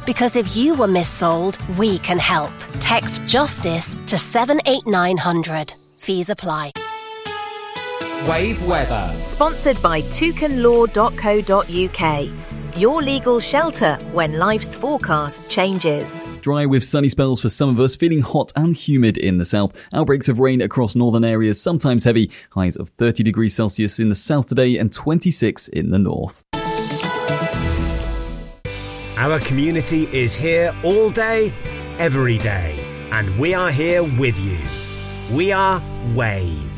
Because if you were missold, we can help. Text JUSTICE to 78900. Fees apply. Wave weather. Sponsored by toucanlaw.co.uk. Your legal shelter when life's forecast changes. Dry with sunny spells for some of us, feeling hot and humid in the south. Outbreaks of rain across northern areas, sometimes heavy. Highs of 30 degrees Celsius in the south today and 26 in the north. Our community is here all day, every day, and we are here with you. We are Wave.